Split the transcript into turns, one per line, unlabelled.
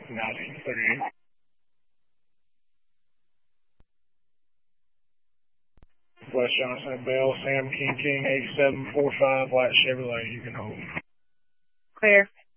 1938. West Johnson Bell, Sam King 8745, White Chevrolet, you can hold.
Clear.